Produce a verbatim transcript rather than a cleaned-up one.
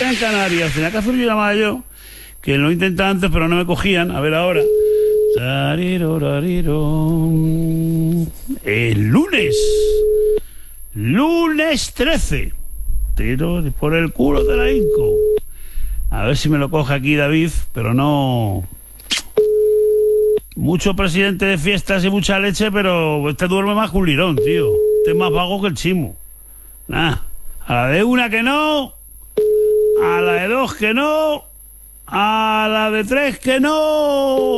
en Canarias. Tenía que hacer una llamada yo, que lo intenté antes, pero no me cogían. A ver ahora. El lunes. Lunes trece. Tiro por el culo de la Inco. A ver si me lo coge aquí David, pero no... Mucho presidente de fiestas y mucha leche, pero este duerme más que un lirón, tío. Este es más vago que el chimo. Nah. A la de una que no. A la de dos que no. A la de tres que no.